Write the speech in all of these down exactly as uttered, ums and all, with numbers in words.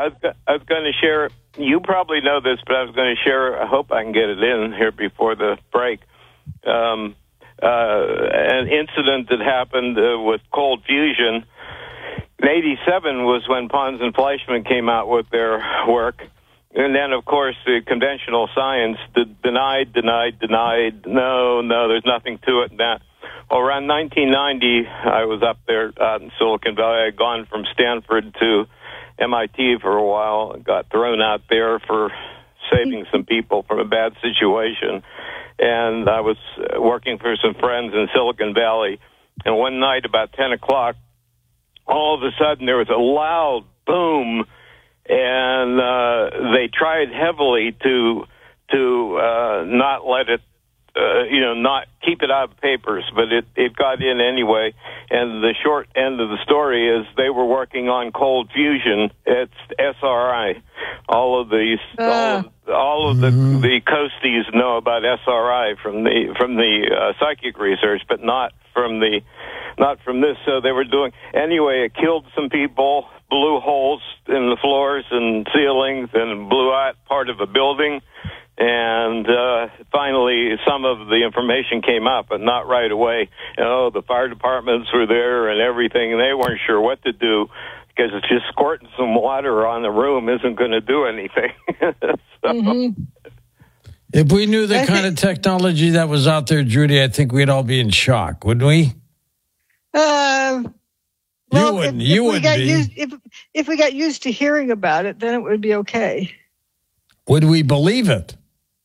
I was, I was going to share, you probably know this, but I was going to share, I hope I can get it in here before the break, um, uh, an incident that happened uh, with cold fusion. In eighty-seven was when Pons and Fleischmann came out with their work. And then, of course, the conventional science denied, denied, denied. No, no, there's nothing to it. That well, around nineteen ninety, I was up there out in Silicon Valley. I had gone from Stanford to M I T for a while. Got thrown out there for saving some people from a bad situation. And I was working for some friends in Silicon Valley. And one night, about ten o'clock, all of a sudden there was a loud boom, and uh, they tried heavily to to uh, not let it, uh, you know, not keep it out of the papers, but it, it got in anyway. And the short end of the story is they were working on cold fusion. It's S R I. All of these, uh. all of, all of the mm-hmm. the coasties know about S R I from the from the uh, psychic research, but not from the not from this. So they were doing anyway. It killed some people, blew holes in the floors and ceilings, and blew out part of a building. And uh, finally, some of the information came out, but not right away. You know, the fire departments were there and everything, and they weren't sure what to do, because it's just squirting some water on the room isn't going to do anything. so, mm-hmm. If we knew the I kind think, of technology that was out there, Judy, I think we'd all be in shock, wouldn't we? Uh, well, you wouldn't. If, you if wouldn't we got be. Used, if, if we got used to hearing about it, then it would be okay. Would we believe it?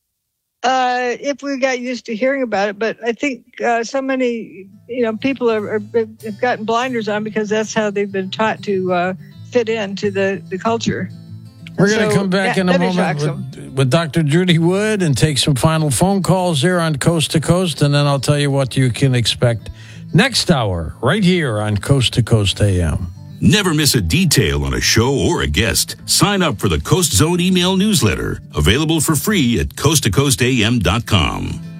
Uh, if we got used to hearing about it, but I think uh, so many, you know, people are, are, have gotten blinders on because that's how they've been taught to uh, fit into the, the culture. We're going to so come back that, in a moment with, with Doctor Judy Wood and take some final phone calls here on Coast to Coast, and then I'll tell you what you can expect next hour right here on Coast to Coast A M. Never miss a detail on a show or a guest. Sign up for the Coast Zone email newsletter, available for free at coast to coast a m dot com.